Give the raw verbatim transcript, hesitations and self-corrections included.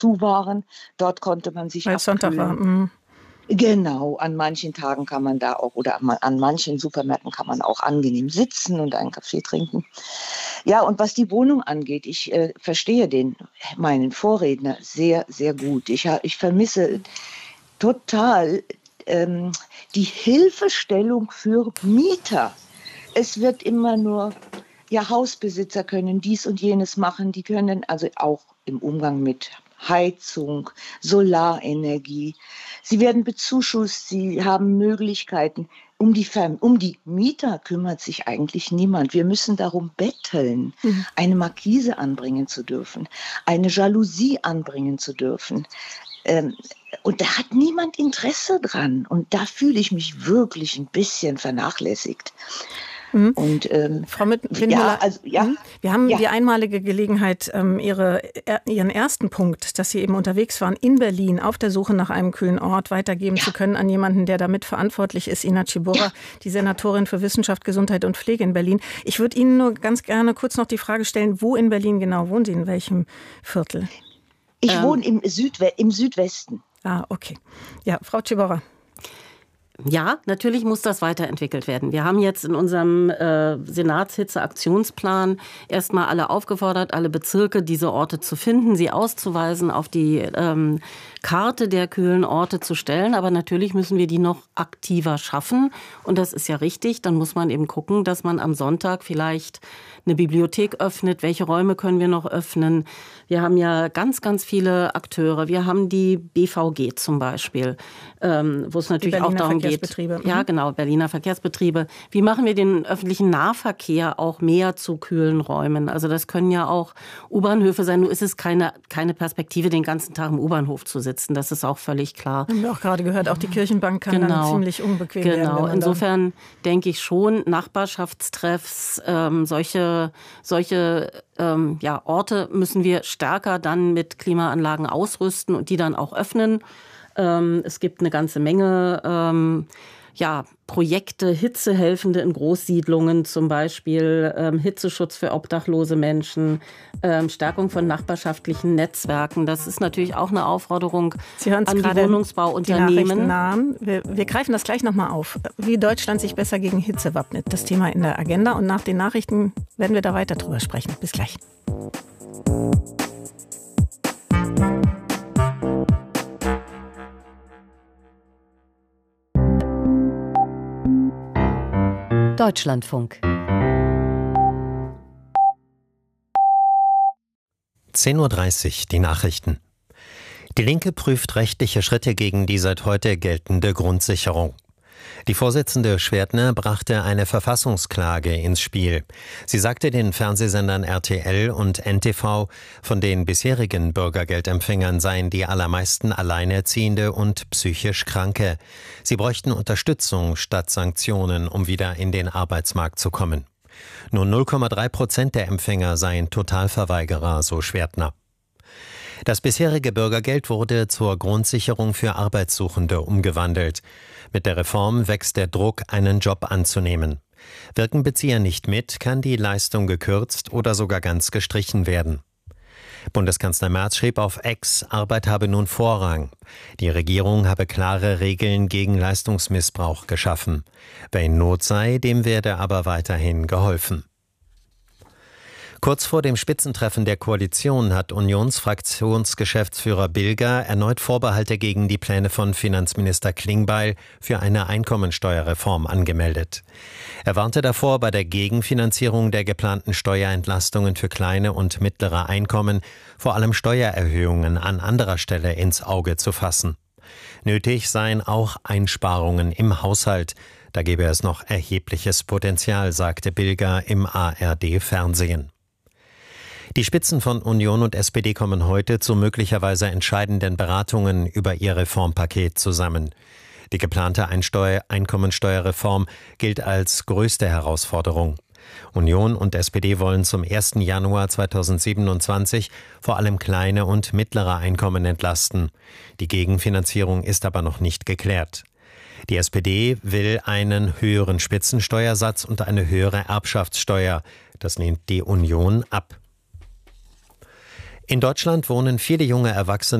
zu waren. Dort konnte man sich Weil es Sonntag war. Mhm. Genau, an manchen Tagen kann man da auch, oder an manchen Supermärkten kann man auch angenehm sitzen und einen Kaffee trinken. Ja, und was die Wohnung angeht, ich äh, verstehe den, meinen Vorredner sehr, sehr gut. Ich, ich vermisse total ähm, die Hilfestellung für Mieter. Es wird immer nur, ja, Hausbesitzer können dies und jenes machen, die können also auch im Umgang mit Heizung, Solarenergie. Sie werden bezuschusst, sie haben Möglichkeiten. Um die, Verm- um die Mieter kümmert sich eigentlich niemand. Wir müssen darum betteln, mhm. eine Markise anbringen zu dürfen, eine Jalousie anbringen zu dürfen. Ähm, und da hat niemand Interesse dran. Und da fühle ich mich wirklich ein bisschen vernachlässigt. Mhm. Und, ähm, Frau Windmüller, ja, also, ja, mhm. wir haben ja. die einmalige Gelegenheit, ähm, ihre, er, Ihren ersten Punkt, dass Sie eben unterwegs waren in Berlin auf der Suche nach einem kühlen Ort, weitergeben ja. zu können an jemanden, der damit verantwortlich ist, Ina Ciborra, ja. die Senatorin für Wissenschaft, Gesundheit und Pflege in Berlin. Ich würde Ihnen nur ganz gerne kurz noch die Frage stellen, wo in Berlin genau wohnen Sie, in welchem Viertel? Ich ähm. wohne im, Südwe- im Südwesten. Ah, okay. Ja, Frau Ciborra. Ja, natürlich muss das weiterentwickelt werden. Wir haben jetzt in unserem äh, Senatshitze-Aktionsplan erstmal alle aufgefordert, alle Bezirke, diese Orte zu finden, sie auszuweisen, auf die ähm, Karte der kühlen Orte zu stellen. Aber natürlich müssen wir die noch aktiver schaffen. Und das ist ja richtig. Dann muss man eben gucken, dass man am Sonntag vielleicht eine Bibliothek öffnet. Welche Räume können wir noch öffnen? Wir haben ja ganz, ganz viele Akteure. Wir haben die B V G zum Beispiel, ähm, wo es natürlich auch darum geht. Mhm. Ja, genau, Berliner Verkehrsbetriebe. Wie machen wir den öffentlichen Nahverkehr auch mehr zu kühlen Räumen? Also das können ja auch U-Bahnhöfe sein. Nur ist es keine, keine Perspektive, den ganzen Tag im U-Bahnhof zu sitzen. Das ist auch völlig klar. Haben wir auch gerade gehört, auch die Kirchenbank kann genau. dann ziemlich unbequem genau. werden. Genau, insofern denke ich schon, Nachbarschaftstreffs, ähm, solche, solche ähm, ja, Orte müssen wir stärker dann mit Klimaanlagen ausrüsten und die dann auch öffnen. Ähm, es gibt eine ganze Menge ähm, ja, Projekte, Hitzehelfende in Großsiedlungen zum Beispiel, ähm, Hitzeschutz für obdachlose Menschen, ähm, Stärkung von nachbarschaftlichen Netzwerken. Das ist natürlich auch eine Aufforderung an die Wohnungsbauunternehmen. Die wir, wir greifen das gleich nochmal auf, wie Deutschland sich besser gegen Hitze wappnet. Das Thema in der Agenda. Und nach den Nachrichten werden wir da weiter drüber sprechen. Bis gleich. Deutschlandfunk. zehn Uhr dreißig, die Nachrichten. Die Linke prüft rechtliche Schritte gegen die seit heute geltende Grundsicherung. Die Vorsitzende Schwertner brachte eine Verfassungsklage ins Spiel. Sie sagte den Fernsehsendern R T L und N T V, von den bisherigen Bürgergeldempfängern seien die allermeisten Alleinerziehende und psychisch Kranke. Sie bräuchten Unterstützung statt Sanktionen, um wieder in den Arbeitsmarkt zu kommen. Nur null Komma drei Prozent der Empfänger seien Totalverweigerer, so Schwertner. Das bisherige Bürgergeld wurde zur Grundsicherung für Arbeitssuchende umgewandelt. Mit der Reform wächst der Druck, einen Job anzunehmen. Wirken Bezieher nicht mit, kann die Leistung gekürzt oder sogar ganz gestrichen werden. Bundeskanzler Merz schrieb auf X, Arbeit habe nun Vorrang. Die Regierung habe klare Regeln gegen Leistungsmissbrauch geschaffen. Wer in Not sei, dem werde aber weiterhin geholfen. Kurz vor dem Spitzentreffen der Koalition hat Unionsfraktionsgeschäftsführer Bilger erneut Vorbehalte gegen die Pläne von Finanzminister Klingbeil für eine Einkommensteuerreform angemeldet. Er warnte davor, bei der Gegenfinanzierung der geplanten Steuerentlastungen für kleine und mittlere Einkommen vor allem Steuererhöhungen an anderer Stelle ins Auge zu fassen. Nötig seien auch Einsparungen im Haushalt. Da gebe es noch erhebliches Potenzial, sagte Bilger im A R D-Fernsehen. Die Spitzen von Union und S P D kommen heute zu möglicherweise entscheidenden Beratungen über ihr Reformpaket zusammen. Die geplante Einsteuer- Einkommensteuerreform gilt als größte Herausforderung. Union und S P D wollen zum ersten Januar zweitausendsiebenundzwanzig vor allem kleine und mittlere Einkommen entlasten. Die Gegenfinanzierung ist aber noch nicht geklärt. Die S P D will einen höheren Spitzensteuersatz und eine höhere Erbschaftssteuer. Das lehnt die Union ab. In Deutschland wohnen viele junge Erwachsene